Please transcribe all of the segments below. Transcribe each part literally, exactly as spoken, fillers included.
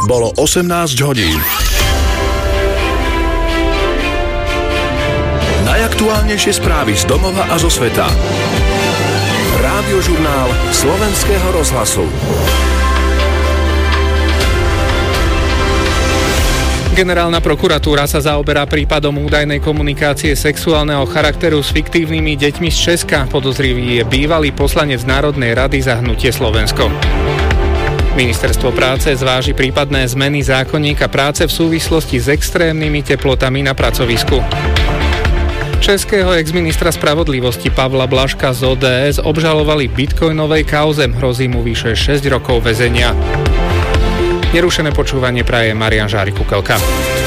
Bolo osemnásť hodín. Najaktuálnejšie správy z domova a zo sveta. Rádiožurnál Slovenského rozhlasu. Generálna prokuratúra sa zaoberá prípadom údajnej komunikácie sexuálneho charakteru s fiktívnymi deťmi z Česka. Podozrivý je bývalý poslanec Národnej rady za hnutie Slovensko. Ministerstvo práce zváži prípadné zmeny zákonníka práce v súvislosti s extrémnymi teplotami na pracovisku. Českého exministra spravodlivosti Pavla Blažka z ó dé es obžalovali bitcoinovej kauze. Hrozí mu vyše šesť rokov väzenia. Nerušené počúvanie praje Marián Žárik-Kukelka.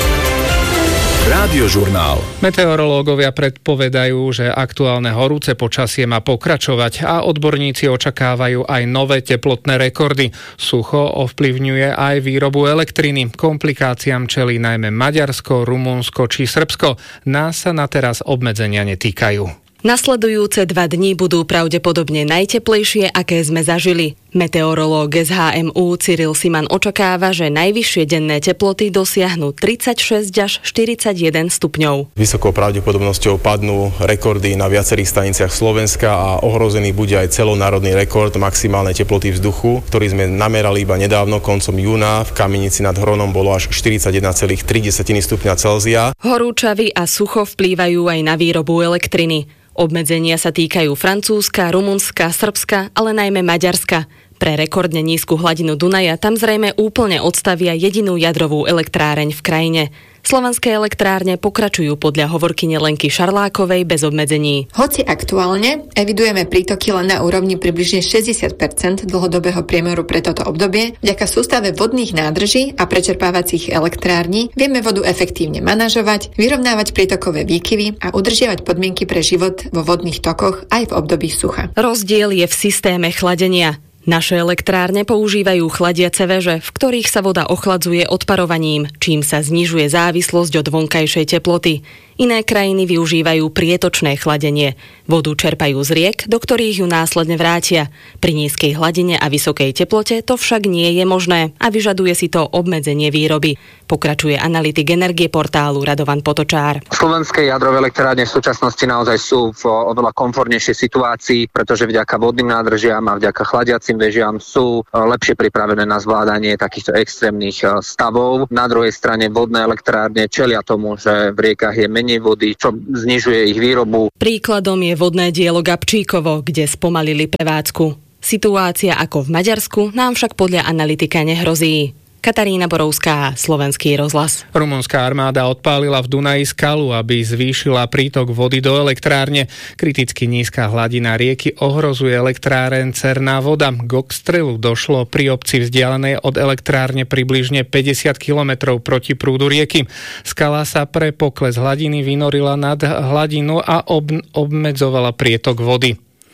Rádiožurnál. Meteorológovia predpovedajú, že aktuálne horúce počasie má pokračovať a odborníci očakávajú aj nové teplotné rekordy. Sucho ovplyvňuje aj výrobu elektriny. Komplikáciám čelí najmä Maďarsko, Rumunsko či Srbsko. Nás sa na teraz obmedzenia netýkajú. Nasledujúce dva dni budú pravdepodobne najteplejšie, aké sme zažili. Meteorológ es há em ú Cyril Siman očakáva, že najvyššie denné teploty dosiahnu tridsaťšesť až štyridsaťjeden stupňov. Vysokou pravdepodobnosťou padnú rekordy na viacerých staniciach Slovenska a ohrozený bude aj celonárodný rekord maximálnej teploty vzduchu, ktorý sme namerali iba nedávno, koncom júna. V Kamenici nad Hronom bolo až štyridsaťjeden celá tri stupňa Celzia. Horúčavy a sucho vplývajú aj na výrobu elektriny. Obmedzenia sa týkajú Francúzska, Rumunska, Srbska, ale najmä Maďarska. Pre rekordne nízku hladinu Dunaja tam zrejme úplne odstavia jedinú jadrovú elektráreň v krajine. Slovenské elektrárne pokračujú podľa hovorkyne Lenky Šarlákovej bez obmedzení. Hoci aktuálne evidujeme prítoky len na úrovni približne šesťdesiat percent dlhodobého priemeru pre toto obdobie, vďaka sústave vodných nádrží a prečerpávacích elektrární vieme vodu efektívne manažovať, vyrovnávať prítokové výkyvy a udržiavať podmienky pre život vo vodných tokoch aj v období sucha. Rozdiel je v systéme chladenia. Naše elektrárne používajú chladiace veže, v ktorých sa voda ochladzuje odparovaním, čím sa znižuje závislosť od vonkajšej teploty. Iné krajiny využívajú prietočné chladenie. Vodu čerpajú z riek, do ktorých ju následne vrátia. Pri nízkej hladine a vysokej teplote to však nie je možné a vyžaduje si to obmedzenie výroby. Pokračuje analytik energie portálu Radovan Potočár. Slovenské jadrové elektrárne v súčasnosti naozaj sú v oveľa komfortnejšej situácii, pretože vďaka vodným nádržiam a vďaka chladiacim vežiam sú lepšie pripravené na zvládanie takýchto extrémnych stavov. Na druhej strane vodné elektrárne čelia tomu, že v riekach je menej vody, čo znižuje ich výrobu. Príkladom je vodné dielo Gabčíkovo, kde spomalili prevádzku. Situácia ako v Maďarsku nám však podľa analytika nehrozí. Katarína Borovská, Slovenský rozhlas. Rumunská armáda odpálila v Dunaji skalu, aby zvýšila prítok vody do elektrárne. Kriticky nízka hladina rieky ohrozuje elektráren Cerná voda. K odstrelu došlo pri obci vzdialenej od elektrárne približne päťdesiat kilometrov proti prúdu rieky. Skala sa pre pokles hladiny vynorila nad hladinu a ob- obmedzovala prietok vody.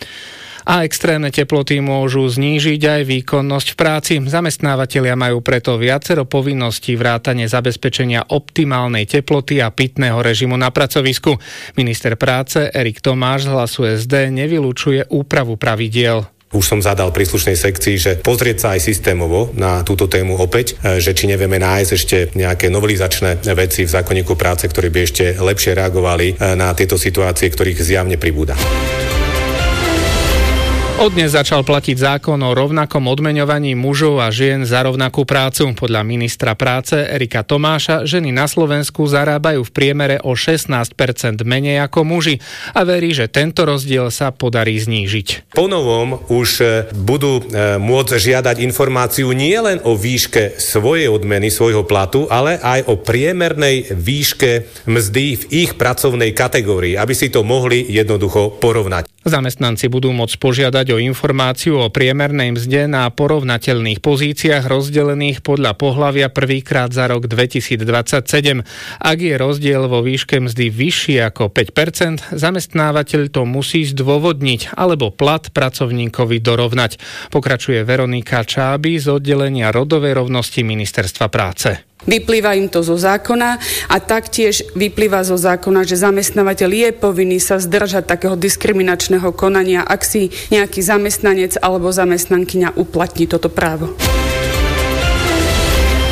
A extrémne teploty môžu znížiť aj výkonnosť v práci. Zamestnávatelia majú preto viacero povinností vrátane zabezpečenia optimálnej teploty a pitného režimu na pracovisku. Minister práce Erik Tomáš z Hlasu es dé nevylučuje úpravu pravidiel. Už som zadal príslušnej sekcii, že pozrieť sa aj systémovo na túto tému opäť, že či nevieme nájsť ešte nejaké novelizačné veci v zákonníku práce, ktoré by ešte lepšie reagovali na tieto situácie, ktorých zjavne pribúda. Od dnes začal platiť zákon o rovnakom odmeňovaní mužov a žien za rovnakú prácu. Podľa ministra práce Erika Tomáša ženy na Slovensku zarábajú v priemere o šestnásť percent menej ako muži a verí, že tento rozdiel sa podarí znížiť. Ponovom už budú môcť žiadať informáciu nie len o výške svojej odmeny, svojho platu, ale aj o priemernej výške mzdy v ich pracovnej kategórii, aby si to mohli jednoducho porovnať. Zamestnanci budú môcť požiadať o informáciu o priemernej mzde na porovnateľných pozíciách rozdelených podľa pohlavia prvýkrát za rok dvetisícdvadsaťsedem. Ak je rozdiel vo výške mzdy vyšší ako päť percent, zamestnávateľ to musí zdôvodniť alebo plat pracovníkovi dorovnať. Pokračuje Veronika Čáby z oddelenia rodovej rovnosti Ministerstva práce. Vyplýva im to zo zákona a taktiež vyplýva zo zákona, že zamestnávateľ je povinný sa zdržať takého diskriminačného konania, ak si nejaký zamestnanec alebo zamestnankyňa uplatní toto právo.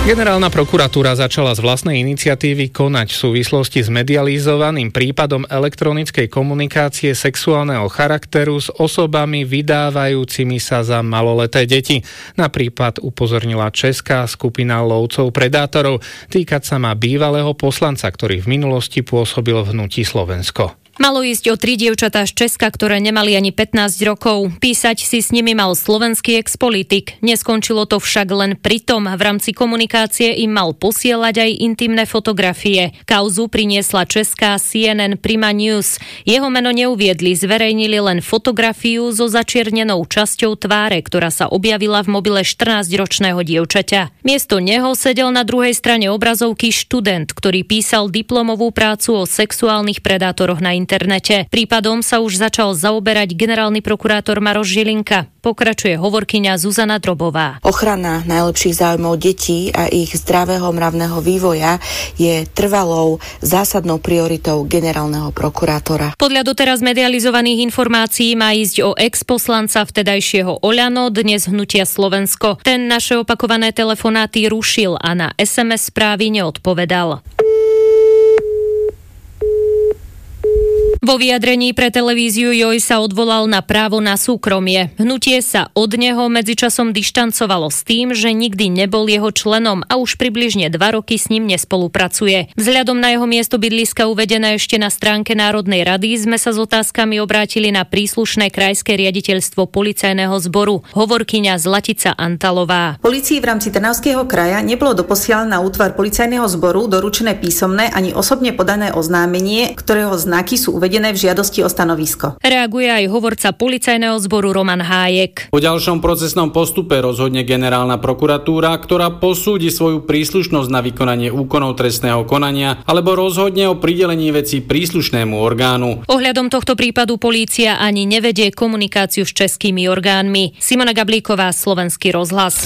Generálna prokuratúra začala z vlastnej iniciatívy konať v súvislosti s medializovaným prípadom elektronickej komunikácie sexuálneho charakteru s osobami vydávajúcimi sa za maloleté deti. Na prípad upozornila česká skupina lovcov predátorov. Týkať sa má bývalého poslanca, ktorý v minulosti pôsobil v Hnutí Slovensko. Malo ísť o tri dievčatá z Česka, ktoré nemali ani pätnásť rokov. Písať si s nimi mal slovenský expolitik. Neskončilo to však len pri tom. V rámci komunikácie im mal posielať aj intimné fotografie. Kauzu priniesla česká C N N Prima News. Jeho meno neuviedli, zverejnili len fotografiu so začiernenou časťou tváre, ktorá sa objavila v mobile štrnásťročného dievčaťa. Miesto neho sedel na druhej strane obrazovky študent, ktorý písal diplomovú prácu o sexuálnych predátoroch na internete. Prípadom sa už začal zaoberať generálny prokurátor Maroš Žilinka. Pokračuje hovorkyňa Zuzana Drobová. Ochrana najlepších záujmov detí a ich zdravého mravného vývoja je trvalou zásadnou prioritou generálneho prokurátora. Podľa doteraz medializovaných informácií má ísť o ex-poslanca vtedajšieho Oľano, dnes Hnutia Slovensko. Ten naše opakované telefonáty rušil a na es em es správy neodpovedal. Vo vyjadrení pre televíziu Joj sa odvolal na právo na súkromie. Hnutie sa od neho medzičasom dištancovalo s tým, že nikdy nebol jeho členom a už približne dva roky s ním nespolupracuje. Vzhľadom na jeho miesto bydliska uvedené ešte na stránke Národnej rady sme sa s otázkami obrátili na príslušné krajské riaditeľstvo policajného zboru. Hovorkyňa Zlatica Antalová. Polícii v rámci Trnavského kraja nebolo doposiaľ na útvar policajného zboru doručené písomné ani osobne podané oznámenie, ktorého znaky sú uvedené v žiadosti o stanovisko. Reaguje aj hovorca policajného zboru Roman Hájek. Po ďalšom procesnom postupe rozhodne generálna prokuratúra, ktorá posúdi svoju príslušnosť na vykonanie úkonov trestného konania alebo rozhodne o pridelení veci príslušnému orgánu. Ohľadom tohto prípadu polícia ani nevedie komunikáciu s českými orgánmi. Simona Gablíková, Slovenský rozhlas.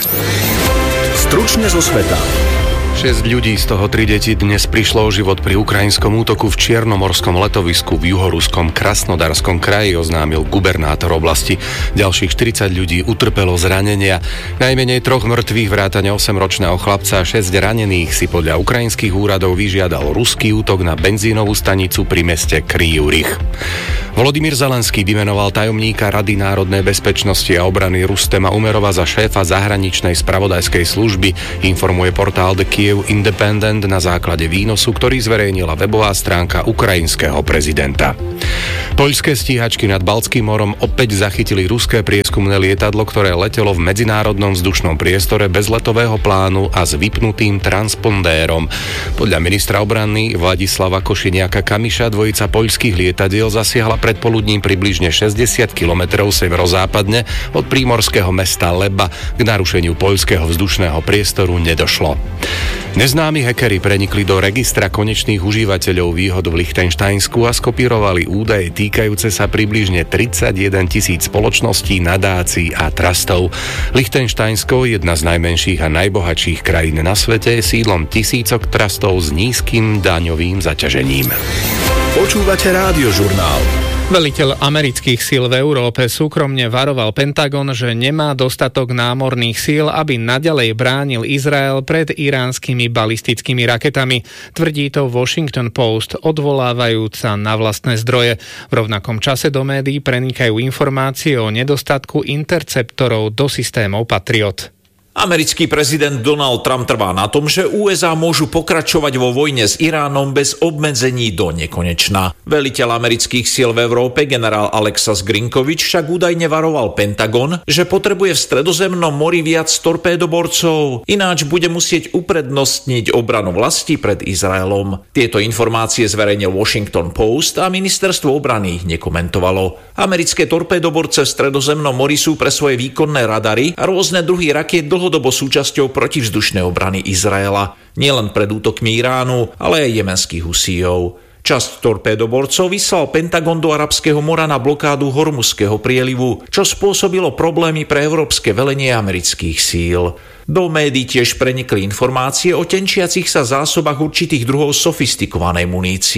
Stručne zo sveta. šesť ľudí, z toho tri deti, dnes prišlo o život pri ukrajinskom útoku v čiernomorskom letovisku v juhoruskom Krasnodarskom kraji, oznámil gubernátor oblasti. Ďalších štyridsať ľudí utrpelo zranenia. Najmenej troch mŕtvych vrátane osemročného chlapca a šesť ranených si podľa ukrajinských úradov vyžiadal ruský útok na benzínovú stanicu pri meste Kryjov Rih. Volodymyr Zelenský vymenoval tajomníka Rady národnej bezpečnosti a obrany Rustema Umerova za šéfa zahraničnej spravodajskej služby, informuje portál The Kiev Independent na základe výnosu, ktorý zverejnila webová stránka ukrajinského prezidenta. Poľské stíhačky nad Baltským morom opäť zachytili ruské prieskumné lietadlo, ktoré letelo v medzinárodnom vzdušnom priestore bez letového plánu a s vypnutým transpondérom. Podľa ministra obrany Vladislava Košiniaka Kamiša dvojica poľských lietadiel zasiahla predpoludním približne šesťdesiat kilometrov severozápadne od prímorského mesta Leba. K narušeniu poľského vzdušného priestoru nedošlo. Neznámi hackeri prenikli do registra konečných užívateľov výhod v Lichtenštajnsku a skopírovali údaje týkajúce sa približne tridsaťjeden tisíc spoločností, nadácií a trustov. Lichtenštajnsko, jedna z najmenších a najbohatších krajín na svete, je sídlom tisícok trustov s nízkym daňovým zaťažením. Počúvate Rádiožurnál. Veliteľ amerických síl v Európe súkromne varoval Pentagon, že nemá dostatok námorných síl, aby naďalej bránil Izrael pred iránskymi balistickými raketami. Tvrdí to Washington Post, odvolávajúc sa na vlastné zdroje. V rovnakom čase do médií prenikajú informácie o nedostatku interceptorov do systémov Patriot. Americký prezident Donald Trump trvá na tom, že ú es á môžu pokračovať vo vojne s Iránom bez obmedzení do nekonečna. Veliteľ amerických síl v Európe, generál Alexas Grinkovič, však údajne varoval Pentagon, že potrebuje v Stredozemnom mori viac torpédoborcov, ináč bude musieť uprednostniť obranu vlasti pred Izraelom. Tieto informácie zverejnil Washington Post a ministerstvo obrany ich nekomentovalo. Americké torpédoborce v Stredozemnom mori sú pre svoje výkonné radary a rôzne druhy rakiet dlho dlhodobo súčasťou protivzdušnej obrany Izraela, nielen pred útokmi Iránu, ale aj jemenských Husíov. Časť torpédoborcov vyslal Pentagon do Arabského mora na blokádu Hormuzského prielivu, čo spôsobilo problémy pre európske velenie amerických síl. Do médií tiež prenikli informácie o tenčiacich sa zásobách určitých druhov sofistikovanej munície.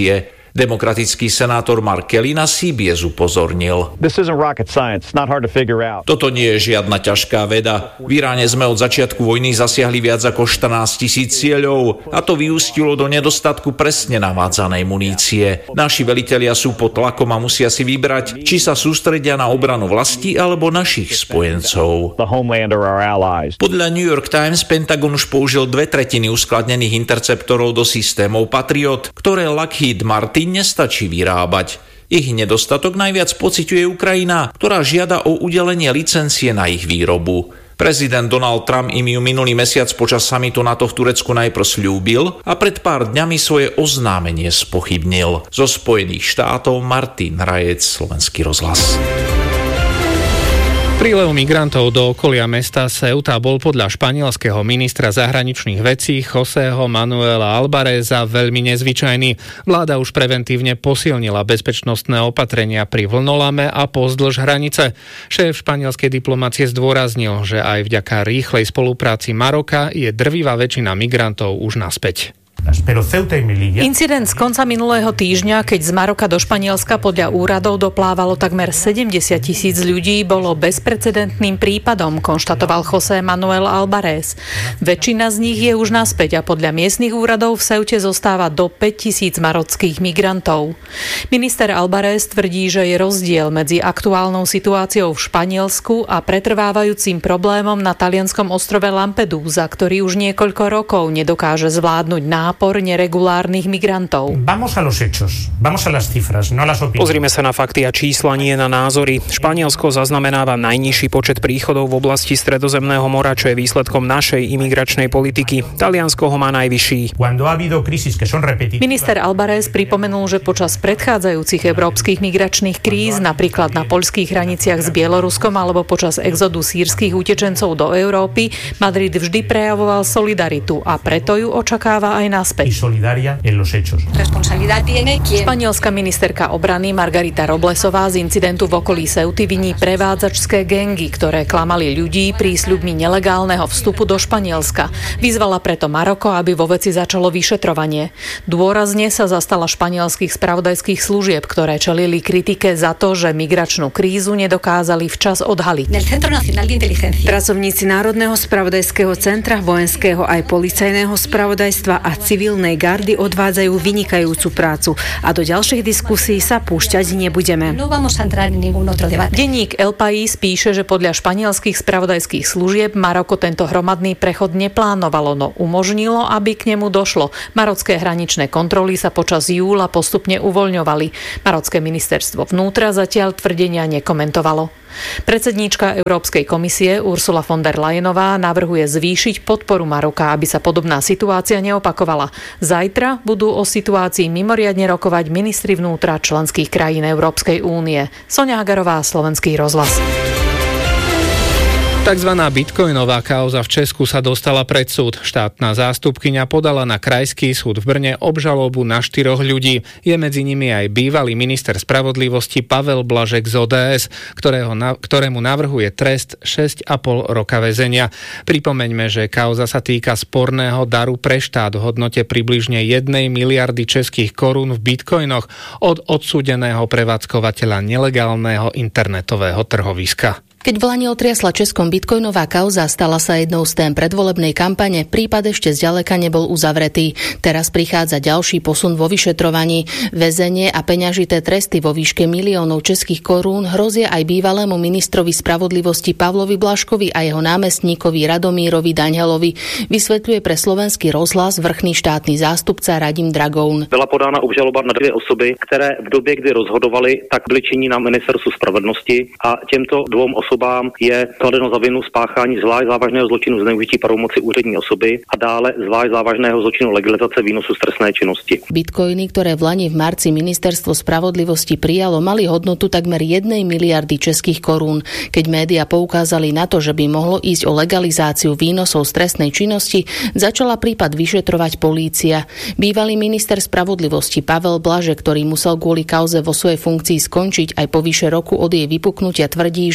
Demokratický senátor Mark Kelly na C B S upozornil. Toto nie je žiadna ťažká veda. V Iráne sme od začiatku vojny zasiahli viac ako štrnásť tisíc cieľov a to vyústilo do nedostatku presne navádzanej munície. Naši velitelia sú pod tlakom a musia si vybrať, či sa sústredia na obranu vlasti alebo našich spojencov. Podľa New York Times Pentagon už použil dve tretiny uskladnených interceptorov do systémov Patriot, ktoré Lockheed Martin nestačí vyrábať. Ich nedostatok najviac pociťuje Ukrajina, ktorá žiada o udelenie licencie na ich výrobu. Prezident Donald Trump im ju minulý mesiac počas samitu NATO v Turecku najprv sľúbil a pred pár dňami svoje oznámenie spochybnil. Zo Spojených štátov Martin Rajec, Slovenský rozhlas. Prílev migrantov do okolia mesta Ceuta bol podľa španielského ministra zahraničných vecí Josého Manuela Albareza veľmi nezvyčajný. Vláda už preventívne posilnila bezpečnostné opatrenia pri vlnolame a pozdĺž hranice. Šéf španielskej diplomácie zdôraznil, že aj vďaka rýchlej spolupráci Maroka je drvivá väčšina migrantov už naspäť. Incident z konca minulého týždňa, keď z Maroka do Španielska podľa úradov doplávalo takmer sedemdesiat tisíc ľudí, bolo bezprecedentným prípadom, konštatoval José Manuel Albarez. Väčšina z nich je už naspäť a podľa miestnych úradov v Ceute zostáva do päť tisíc marockých migrantov. Minister Albarez tvrdí, že je rozdiel medzi aktuálnou situáciou v Španielsku a pretrvávajúcim problémom na talianskom ostrove Lampedusa, ktorý už niekoľko rokov nedokáže zvládnuť nápor nápor neregulárnych migrantov. Pozrime sa na fakty a čísla, nie na názory. Španielsko zaznamenáva najnižší počet príchodov v oblasti Stredozemného mora, čo je výsledkom našej imigračnej politiky. Taliansko ho má najvyšší. Minister Albarez pripomenul, že počas predchádzajúcich európskych migračných kríz, napríklad na poľských hraniciach s Bieloruskom alebo počas exodu sýrskych utečencov do Európy, Madrid vždy prejavoval solidaritu a preto ju očakáva aj naspäť. Španielská ministerka obrany Margarita Roblesová z incidentu v okolí Ceuty viní prevádzačské gangy, ktoré klamali ľudí prísľubmi nelegálneho vstupu do Španielska. Vyzvala preto Maroko, aby vo veci začalo vyšetrovanie. Dôrazne sa zastala španielských spravodajských služieb, ktoré čelili kritike za to, že migračnú krízu nedokázali včas odhaliť. Pracovníci Národného spravodajského centra, vojenského aj policajného spravodajstva a civilnej gardy odvádzajú vynikajúcu prácu a do ďalších diskusí sa púšťať nebudeme. Denník El País píše, že podľa španielských spravodajských služieb Maroko tento hromadný prechod neplánovalo, no umožnilo, aby k nemu došlo. Marocké hraničné kontroly sa počas júla postupne uvoľňovali. Marocké ministerstvo vnútra zatiaľ tvrdenia nekomentovalo. Predsedníčka Európskej komisie Ursula von der Leyenová navrhuje zvýšiť podporu Maroka, aby sa podobná situácia neopakovala. Zajtra budú o situácii mimoriadne rokovať ministri vnútra členských krajín Európskej únie. Soňa Hagarová, Slovenský rozhlas. Takzvaná bitcoinová kauza v Česku sa dostala pred súd. Štátna zástupkyňa podala na Krajský súd v Brne obžalobu na štyroch ľudí. Je medzi nimi aj bývalý minister spravodlivosti Pavel Blažek z ó dé es, ktorého, ktorému navrhuje trest šesť a pol roka väzenia. Pripomeňme, že kauza sa týka sporného daru pre štát v hodnote približne jednej miliardy českých korún v bitcoinoch od odsúdeného prevádzkovateľa nelegálneho internetového trhoviska. Keď v lani otriasla Českom bitcoinová kauza, stala sa jednou z tém predvolebnej kampane, prípad ešte zďaleka nebol uzavretý. Teraz prichádza ďalší posun vo vyšetrovaní. Väzenie a peňažité tresty vo výške miliónov českých korún hrozia aj bývalému ministrovi spravodlivosti Pavlovi Blažkovi a jeho námestníkovi Radomírovi Daňhelovi, vysvetľuje pre Slovenský rozhlas vrchný štátny zástupca Radim Dragoun. Byla podána obžaloba na dvě osoby, které v době, kdy rozhodovali, tak byli činní na ministerstvu spravedlnosti a těmto dvou osobám je kladeno za vinu spáchání zvlášť závažného zločinu zneužití pravomoci úřední osoby a dále zvlášť závažného zločinu legalizace výnosu z trestnej činnosti. Bitcoiny, ktoré v lani v marci ministerstvo spravodlivosti prijalo, mali hodnotu takmer jednej miliardy českých korún. Keď médiá poukázali na to, že by mohlo ísť o legalizáciu výnosov z trestnej činnosti, začala prípad vyšetrovať polícia. Bývalý minister spravodlivosti Pavel Blažek, ktorý musel kvôli kauze vo svojej funkcii skončiť aj po vyše roku od jej vypuknutia, tvrdí, že je nevin.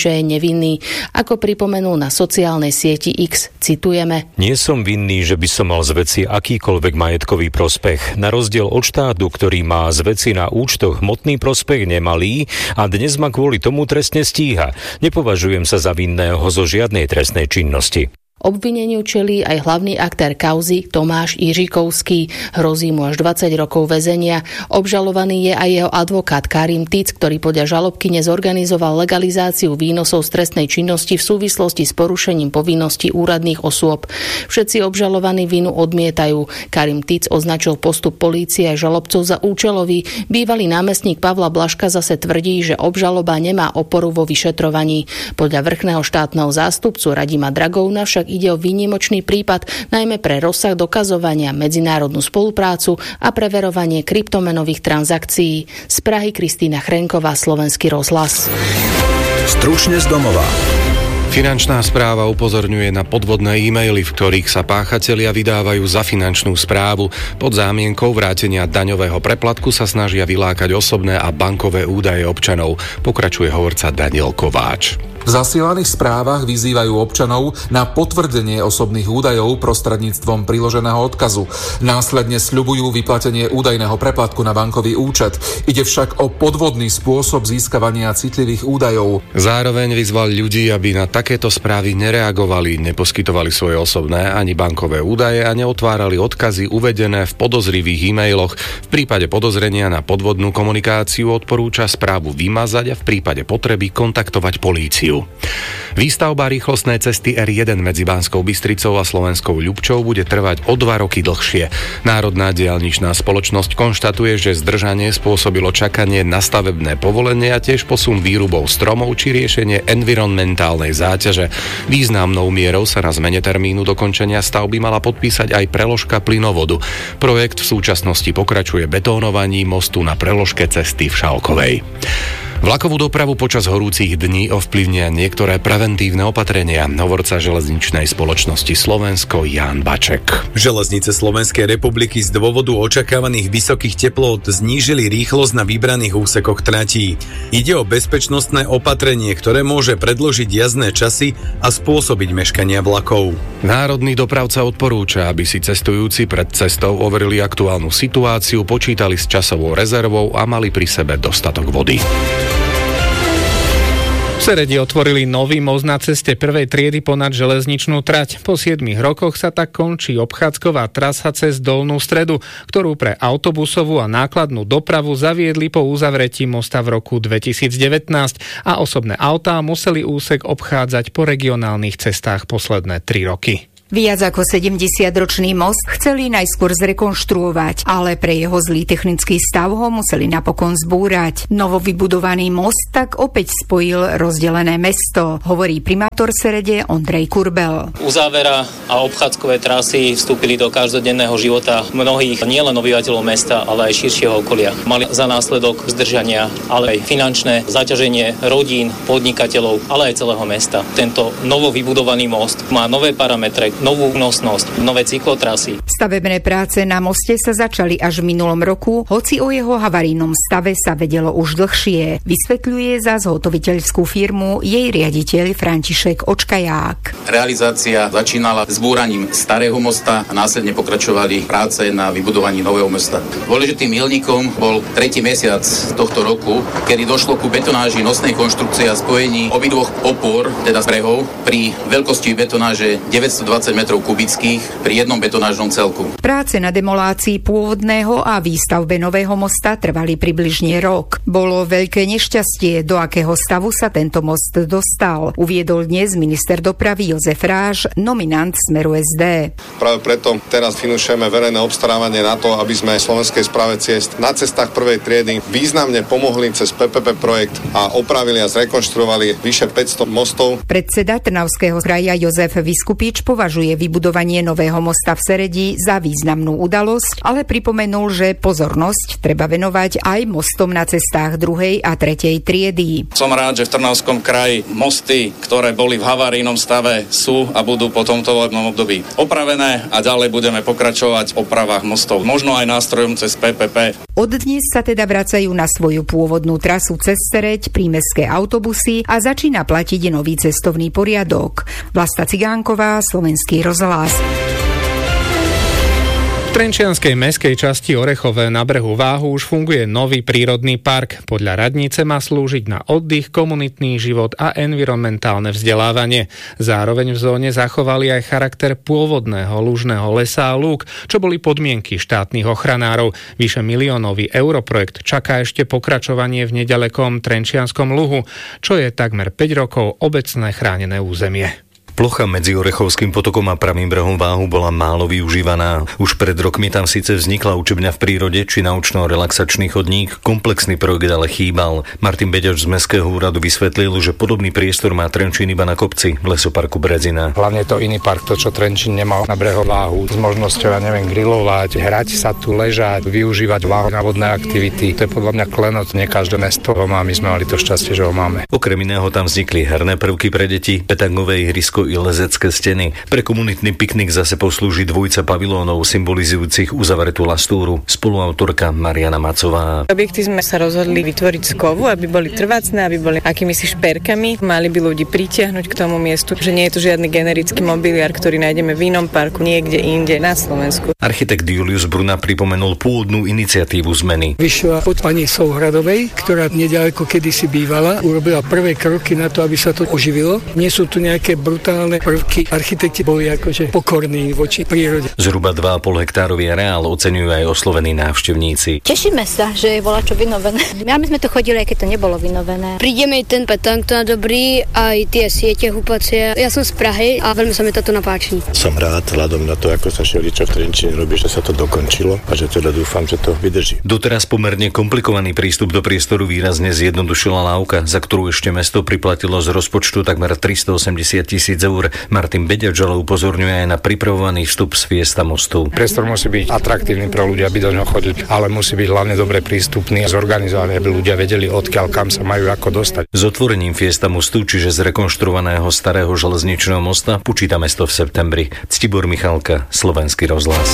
vinný. Ako pripomenul na sociálnej sieti X, citujeme. Nie som vinný, že by som mal z veci akýkoľvek majetkový prospech. Na rozdiel od štátu, ktorý má z veci na účtoch hmotný prospech nemalý a dnes ma kvôli tomu trestne stíha. Nepovažujem sa za vinného zo žiadnej trestnej činnosti. Obvineniu čelí aj hlavný aktér kauzy Tomáš Jiříkovský. Hrozí mu až dvadsať rokov väzenia. Obžalovaný je aj jeho advokát Karim Tic, ktorý podľa žalobky nezorganizoval legalizáciu výnosov z trestnej činnosti v súvislosti s porušením povinností úradných osôb. Všetci obžalovaní vinu odmietajú. Karim Tic označil postup polície a žalobcov za účelový. Bývalý námestník Pavla Blažka zase tvrdí, že obžaloba nemá oporu vo vyšetrovaní. Podľa vrchného štátneho zástupcu Radima Dragovna však ide o výnimočný prípad, najmä pre rozsah dokazovania, medzinárodnú spoluprácu a preverovanie kryptomenových transakcií. Z Prahy Kristýna Chrenková, Slovenský rozhlas. Stručne z domova. Finančná správa upozorňuje na podvodné e-maily, v ktorých sa páchatelia vydávajú za finančnú správu. Pod zámienkou vrátenia daňového preplatku sa snažia vylákať osobné a bankové údaje občanov, pokračuje hovorca Daniel Kováč. V zasielaných správach vyzývajú občanov na potvrdenie osobných údajov prostredníctvom priloženého odkazu. Následne sľubujú vyplatenie údajného preplatku na bankový účet. Ide však o podvodný spôsob získavania citlivých údajov. Zároveň vyzval ľudí, aby na takéto správy nereagovali, neposkytovali svoje osobné ani bankové údaje a neotvárali odkazy uvedené v podozrivých e-mailoch. V prípade podozrenia na podvodnú komunikáciu odporúča správu vymazať a v prípade potreby kontaktovať políciu. Výstavba rýchlostnej cesty er jeden medzi Banskou Bystricou a Slovenskou Ľubčou bude trvať o dva roky dlhšie. Národná diaľničná spoločnosť konštatuje, že zdržanie spôsobilo čakanie na stavebné povolenie a tiež posun výrubov stromov či riešenie environmentálnej záťaže. Významnou mierou sa na zmene termínu dokončenia stavby mala podpísať aj preložka plynovodu. Projekt v súčasnosti pokračuje betónovaním mostu na preložke cesty v Šalkovej. Vlakovú dopravu počas horúcich dní ovplyvnia niektoré preventívne opatrenia. Hovorca železničnej spoločnosti Slovensko Ján Baček. Železnice Slovenskej republiky z dôvodu očakávaných vysokých teplôt znížili rýchlosť na vybraných úsekoch tratí. Ide o bezpečnostné opatrenie, ktoré môže predložiť jazdné časy a spôsobiť meškania vlakov. Národný dopravca odporúča, aby si cestujúci pred cestou overili aktuálnu situáciu, počítali s časovou rezervou a mali pri sebe dostatok vody. V Seredi otvorili nový most na ceste prvej triedy ponad železničnú trať. Po siedmich rokoch sa tak končí obchádzková trasa cez Dolnú Stredu, ktorú pre autobusovú a nákladnú dopravu zaviedli po uzavretí mosta v roku dvetisícdevätnásť a osobné autá museli úsek obchádzať po regionálnych cestách posledné tri roky. Viac ako sedemdesiatročný most chceli najskôr zrekonštruovať, ale pre jeho zlý technický stav ho museli napokon zbúrať. Novovybudovaný most tak opäť spojil rozdelené mesto, hovorí primátor Serede Ondrej Kurbel. Uzávera a obchádzkové trasy vstúpili do každodenného života mnohých nielen obyvateľov mesta, ale aj širšieho okolia. Mali za následok zdržania, ale aj finančné zaťaženie rodín, podnikateľov, ale aj celého mesta. Tento novovybudovaný most má nové parametre, novú nosnosť, nové cyklotrasy. Stavebné práce na moste sa začali až v minulom roku, hoci o jeho havarijnom stave sa vedelo už dlhšie. Vysvetľuje za zhotoviteľskú firmu jej riaditeľ František Očkaják. Realizácia začínala zbúraním starého mosta a následne pokračovali práce na vybudovaní nového mosta. Dôležitým milníkom bol tretí mesiac tohto roku, kedy došlo ku betonáži nosnej konštrukcie a spojení obidvoch opor, teda brehov, pri veľkosti betonáže deväťstodvadsať metrov kubických pri jednom betonážnom celku. Práce na demolácii pôvodného a výstavbe nového mosta trvali približne rok. Bolo veľké nešťastie, do akého stavu sa tento most dostal, uviedol dnes minister dopravy Jozef Ráž, nominant Smeru es dé. Práve preto teraz finišujeme verejné obstarávanie na to, aby sme Slovenskej správe ciest na cestách prvej triedy významne pomohli cez pé pé pé projekt a opravili a zrekonštruovali vyše päťsto mostov. Predseda Trnavského kraja Jozef Viskupič považuje považuje vybudovanie nového mosta v Seredi za významnú udalosť, ale pripomenul, že pozornosť treba venovať aj mostom na cestách druhej a tretej triedy. Som rád, že v Trnavskom kraji mosty, ktoré boli v havarijnom stave, sú a budú po tomto volebnom období opravené a ďalej budeme pokračovať v opravách mostov, možno aj nástrojom cez pé pé pé. Od dnes sa teda vracajú na svoju pôvodnú trasu cez Sereď prímestské autobusy a začína platiť nový cestovný poriadok. Vlasta Cigánková, Slovenský rozhlas. V trenčianskej mestskej časti Orechové na brehu Váhu už funguje nový prírodný park. Podľa radnice má slúžiť na oddych, komunitný život a environmentálne vzdelávanie. Zároveň v zóne zachovali aj charakter pôvodného lužného lesa a lúk, čo boli podmienky štátnych ochranárov. Vyše miliónový europrojekt čaká ešte pokračovanie v nedalekom Trenčianskom luhu, čo je takmer päť rokov obecné chránené územie. Plocha medzi Orechovským potokom a pravým brehom Váhu bola málo využívaná. Už pred rokmi tam síce vznikla učebňa v prírode či naučno-relaxačný chodník, komplexný projekt ale chýbal. Martin Beďač z Mestského úradu vysvetlil, že podobný priestor má Trenčín iba na kopci v lesoparku Brezina. Hlavne to iný park, to čo Trenčín nemal na brehu Váhu, s možnosťou, ja neviem, grilovať, hrať sa tu, ležať, využívať Váhu na vodné aktivity. To je podľa mňa klenot, nie každé mesto ho má, my sme mali to šťastie, že ho máme. Okrem iného tam vznikli herné prvky pre deti, petangové ihrisko i lezecké steny. Pre komunitný piknik zase poslúži dvojica pavilónov symbolizujúcich uzavretú lastúru. Spoluautorka Mariana Macová. Objekty sme sa rozhodli vytvoriť z kovu, aby boli trvácne, aby boli akýmisi šperkami. Mali by ľudí pritiahnuť k tomu miestu, že nie je to žiadny generický mobiliár, ktorý nájdeme v inom parku niekde inde na Slovensku. Architekt Julius Bruna pripomenul pôvodnú iniciatívu zmeny. Vyšla od pani Souhradovej, ktorá nedaleko kedysi bývala, urobila prvé kroky na to, aby sa to oživilo. Nie sú tu nejaké brutálne prvky. Architekti boli akože pokorní voči prírode. Zhruba dva a pol hektárový areál oceňujú aj oslovení návštevníci. Tešíme sa, že je voľačo vynovené. My sme to chodili, aj keď to nebolo vynovené. Prídeme ten petang, to je dobrý, aj tie siete húpacie. Ja som z Prahy a veľmi sa mi toto napáči. Som rád, hľadom na to, ako sa šeličo v Trenčíne robí, že sa to dokončilo a že teda dúfam, že to vydrží. Doteraz pomerne komplikovaný prístup do priestoru výrazne zjednodušila lávka, za ktorú ešte mesto priplatilo z rozpočtu takmer tristoosemdesiat tisíc eur. Martin Beďač ale upozorňuje aj na pripravovaný vstup z Fiesta mostu. Priestor musí byť atraktívny pre ľudí, aby do ňoho chodili, ale musí byť hlavne dobre prístupný a zorganizovaný, aby ľudia vedeli, odkiaľ kam sa majú ako dostať. S otvorením Fiesta mostu, čiže z rekonštruovaného starého železničného mosta, počíta mesto v septembri. Ctibor Michalka, Slovenský rozhlas.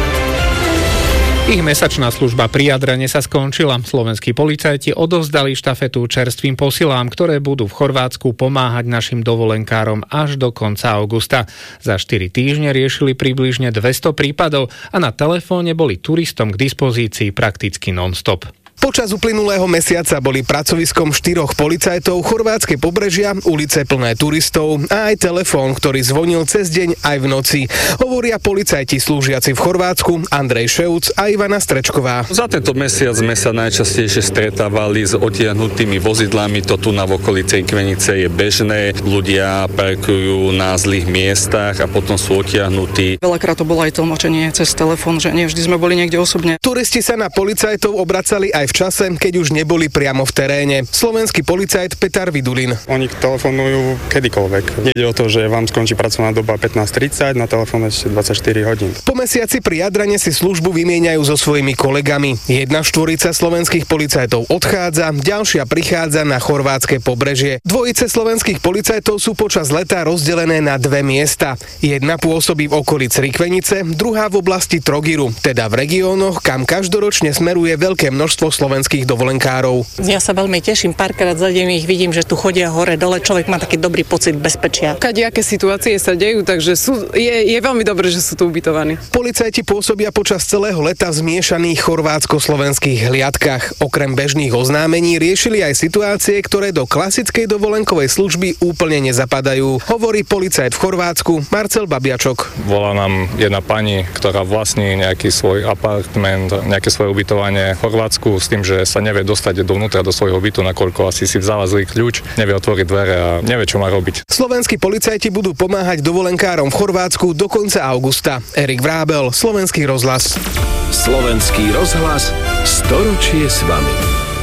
Ich mesačná služba pri Jadrane sa skončila. Slovenskí policajti odovzdali štafetu čerstvým posilám, ktoré budú v Chorvátsku pomáhať našim dovolenkárom až do konca augusta. Za štyri týždne riešili približne dvesto prípadov a na telefóne boli turistom k dispozícii prakticky non-stop. Počas uplynulého mesiaca boli pracoviskom štyroch policajtov chorvátske pobrežia, ulice plné turistov a aj telefón, ktorý zvonil cez deň aj v noci. Hovoria policajti slúžiaci v Chorvátsku Andrej Ševc a Ivana Strečková. Za tento mesiac sme sa najčastejšie stretávali s otiahnutými vozidlami, to tu na okolí Crikvenice je bežné. Ľudia parkujú na zlých miestach a potom sú otiahnutí. Veľakrát to bolo aj tlmočenie cez telefón, že nie vždy sme boli niekde osobne. Turisti sa na policajtov obracali aj v čase, keď už neboli priamo v teréne. Slovenský policajt Petar Vidulin. Oni telefonujú kedykoľvek. Nejde o to, že vám skončí pracovná doba pätnásť tridsať, na telefón ešte dvadsaťštyri hodín. Po mesiaci pri Jadrane si službu vymieňajú so svojimi kolegami. Jedna štvorica slovenských policajtov odchádza, ďalšia prichádza na chorvátske pobrežie. Dvojice slovenských policajtov sú počas leta rozdelené na dve miesta. Jedna pôsobí v okolí Crikvenice, druhá v oblasti Trogiru, teda v regiónoch, kam každoročne smeruje veľké množstvo slovenských dovolenkárov. Ja sa veľmi teším, párkrát za deň ich vidím, že tu chodia hore dole, človek má taký dobrý pocit bezpečia. Kadejaké situácie sa dejú, takže sú, je, je veľmi dobré, že sú tu ubytovaní. Policajti pôsobia počas celého leta v zmiešaných chorvátsko-slovenských hliadkach. Okrem bežných oznámení riešili aj situácie, ktoré do klasickej dovolenkovej služby úplne nezapadajú. Hovorí policajt v Chorvátsku Marcel Babiačok. Volá nám jedna pani, ktorá vlastní nejaký svoj apartment, nejaké svoje ubytovanie v Chorvátsku s tým, že sa nevie dostať dovnútra do svojho bytu, nakoľko asi si vzala zlý kľúč, nevie otvoriť dvere a nevie, čo má robiť. Slovenskí policajti budú pomáhať dovolenkárom v Chorvátsku do konca augusta. Erik Vrábel, Slovenský rozhlas. Slovenský rozhlas, storočie s vami.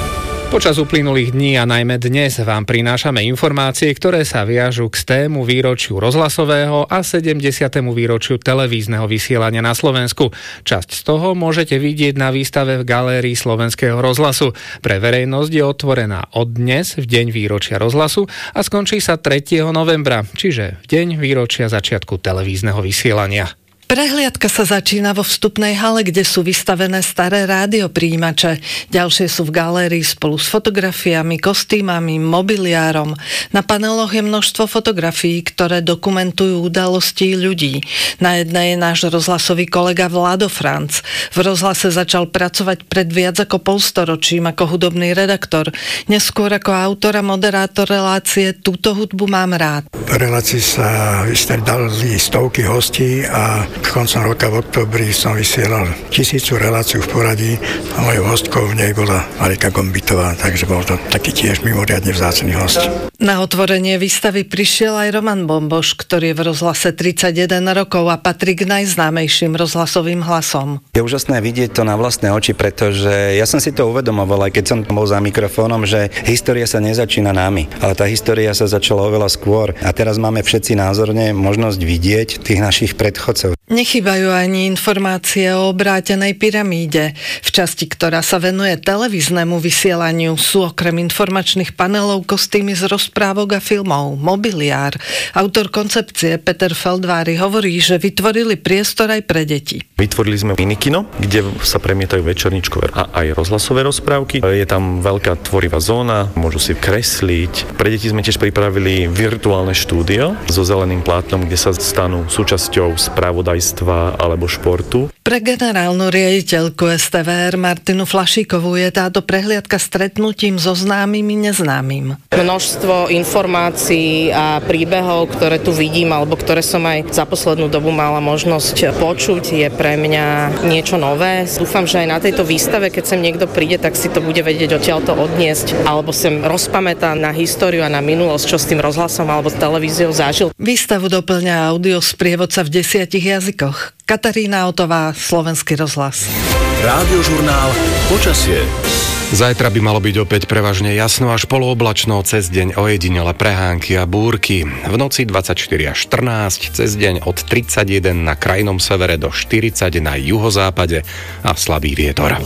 Počas uplynulých dní a najmä dnes vám prinášame informácie, ktoré sa viažu k stému výročiu rozhlasového a sedemdesiatemu výročiu televízneho vysielania na Slovensku. Časť z toho môžete vidieť na výstave v galérii Slovenského rozhlasu. Pre verejnosť je otvorená od dnes, v deň výročia rozhlasu, a skončí sa tretieho novembra, čiže v deň výročia začiatku televízneho vysielania. Prehliadka sa začína vo vstupnej hale, kde sú vystavené staré rádiopríjimače. Ďalšie sú v galérii spolu s fotografiami, kostýmami, mobiliárom. Na paneloch je množstvo fotografií, ktoré dokumentujú udalosti ľudí. Na jednej je náš rozhlasový kolega Vlado Franc. V rozhlase začal pracovať pred viac ako polstoročím ako hudobný redaktor. Neskôr ako autor a moderátor relácie Túto hudbu mám rád. V relácii sa vystredali stovky hostí a koncom roka v októbri som vysielal tisícu reláciu v poradí a mojou hostkou v nej bola Marika Gombitová, takže bol to taký tiež mimoriadne vzácny host. Na otvorenie výstavy prišiel aj Roman Bomboš, ktorý je v rozhlase tridsaťjeden rokov a patrí k najznámejším rozhlasovým hlasom. Je úžasné vidieť to na vlastné oči, pretože ja som si to uvedomoval, aj keď som bol za mikrofónom, že história sa nezačína nami, ale tá história sa začala oveľa skôr a teraz máme všetci názorne možnosť vidieť tých našich predchodcov. Nechýbajú ani informácie o obrátenej pyramíde. V časti, ktorá sa venuje televíznemu vysielaniu, sú okrem informačných panelov kostýmy z rozprávok a filmov, mobiliár. Autor koncepcie Peter Feldvári hovorí, že vytvorili priestor aj pre deti. Vytvorili sme minikino, kde sa premietajú večerníčkové a aj rozhlasové rozprávky. Je tam veľká tvorivá zóna, môžu si kresliť. Pre deti sme tiež pripravili virtuálne štúdio so zeleným plátnom, kde sa stanú súčasťou spravodajstva alebo športu. Pre generálnu riaditeľku es té vé er Martinu Flašíkovú je táto prehliadka stretnutím so známym i neznámym. Množstvo informácií a príbehov, ktoré tu vidím alebo ktoré som aj za poslednú dobu mala možnosť počuť, je pre mňa niečo nové. Dúfam, že aj na tejto výstave, keď sem niekto príde, tak si to bude vedieť odtiaľto odniesť alebo sem rozpamätá na históriu a na minulosť, čo s tým rozhlasom alebo s televíziou zažil. Výstavu doplňa audio sprievodca v desiatich jazykoch. Katarína Otová, Slovenský rozhlas. Rádiožurnál Počasie. Zajtra by malo byť opäť prevažne jasno až polooblačno, cez deň ojedinele prehánky a búrky. V noci dvadsaťštyri až štrnásť, cez deň od tridsaťjeden na krajnom severe do štyridsať na juhozápade a slabý vietor.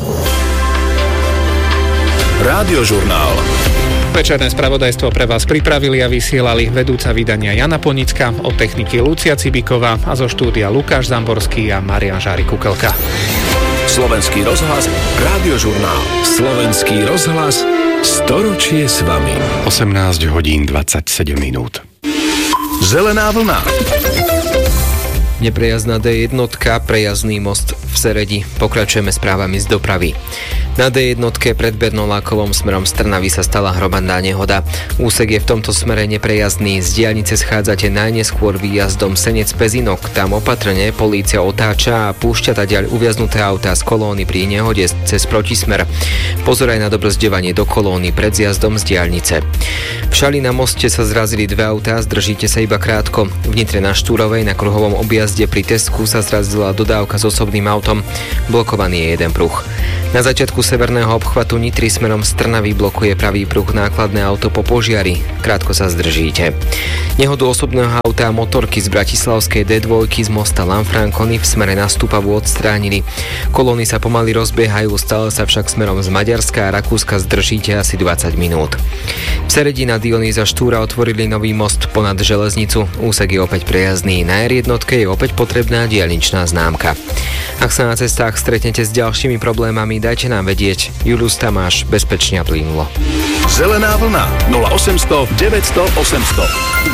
Rádiožurnál. Večerné spravodajstvo pre vás pripravili a vysielali vedúca vydania Jana Ponická, od techniky Lucia Cibiková a zo štúdia Lukáš Zamborský a Marián Žári-Kukelka. Slovenský rozhlas, Rádiožurnál. Slovenský rozhlas, storočie s vami. osemnásť hodín dvadsaťsedem minút. Zelená vlna. Neprejazdná dé jedna, prejazdný most v Seredi. Pokračujeme správami z dopravy. Na dé jedna pred Bernolákovom smerom z Trnavy sa stala hromadná nehoda. Úsek je v tomto smere neprejazdný. Z diaľnice schádzate najneskôr výjazdom Senec-Pezinok. Tam opatrne polícia otáča a púšťa tadiaľ uviaznuté autá z kolóny pri nehode cez protismer. Pozor aj na dobrzďovanie do kolóny pred zjazdom z diaľnice. V Šali na moste sa zrazili dve autá, zdržíte sa iba krátko. V Nitre na Štúrovej na kruhovom objazde pri Tesku sa zrazila dodávka s osobným autom. Blokovaný je jeden pruh. Na začiatku severného obchvatu Nitry smerom z Trnavy blokuje pravý pruh nákladné auto po požiari. Krátko sa zdržíte. Nehodu osobného auta a motorky z bratislavskej dé dva z mosta Lanfranconi v smere na Stupavu odstránili. Kolóny sa pomaly rozbiehajú, stále sa však smerom z Maďarska a Rakúska zdržíte asi dvadsať minút. V Seredi na Dionýza Štúra otvorili nový most ponad železnicu. Úsek je opäť prejazdný. Na er jedna je opäť potrebná diaľničná známka. Ak sa na cestách stretnete s ďalšími problémami, dajte nám vedieť. Julius Tamáš, bezpečne a plynulo. Zelená vlna nula osemsto deväťsto osemsto.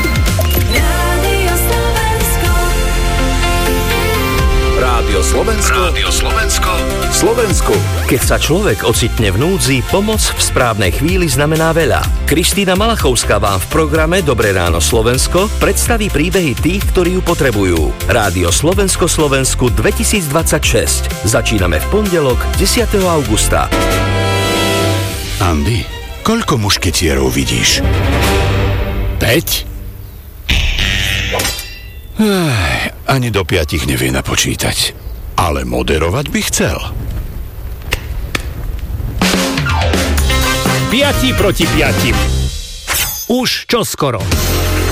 Rádio Slovensko. Rádio Slovensko. Slovensku. Keď sa človek ocitne v núdzi, pomoc v správnej chvíli znamená veľa. Kristína Malachovská vám v programe Dobré ráno Slovensko predstaví príbehy tých, ktorí ju potrebujú. Rádio Slovensko Slovensku dvetisícdvadsaťšesť. Začíname v pondelok desiateho augusta. Andy, koľko mušketierov vidíš? Päť? Ech, ani do piatich nevie napočítať. Ale moderovať by chcel. piati proti piatim. Už čoskoro.